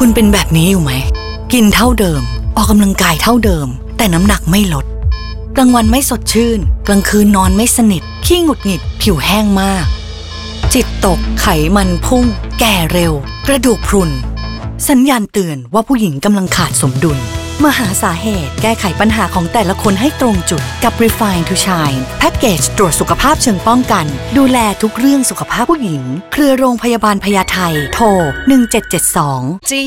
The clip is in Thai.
คุณเป็นแบบนี้อยู่ไหมกินเท่าเดิมออกกำลังกายเท่าเดิมแต่น้ำหนักไม่ลดกลางวันไม่สดชื่นกลางคืนนอนไม่สนิทขี้หงุดหงิดผิวแห้งมากจิตตกไขมันพุ่งแก่เร็วกระดูกพรุนสัญญาณเตือนว่าผู้หญิงกำลังขาดสมดุลมาหาสาเหตุแก้ไขปัญหาของแต่ละคนให้ตรงจุดกับ Refine to Shine แพ็กเกจตรวจสุขภาพเชิงป้องกันดูแลทุกเรื่องสุขภาพผู้หญิงเครือโรงพยาบาลพญาไทโทร1772